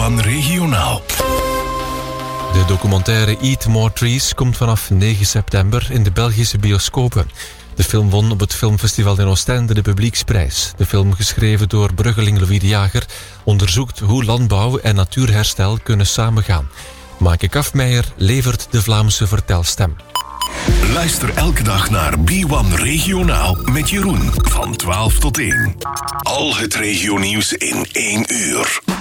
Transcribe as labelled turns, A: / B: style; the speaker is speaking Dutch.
A: B1 Regionaal.
B: De documentaire Eat More Trees komt vanaf 9 september in de Belgische bioscopen. De film won op het filmfestival in Oostende de publieksprijs. De film, geschreven door bruggeling Louis de Jager, onderzoekt hoe landbouw en natuurherstel kunnen samengaan. Maaike Kafmeijer levert de Vlaamse vertelstem.
A: Luister elke dag naar B1 Regionaal met Jeroen van 12 tot 1. Al het regionieuws in 1 uur.